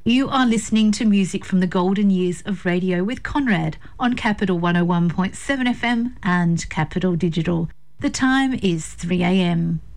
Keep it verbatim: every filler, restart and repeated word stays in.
You are listening to music from the golden years of radio with Conrad on Capital one oh one point seven F M and Capital Digital. The time is three a m.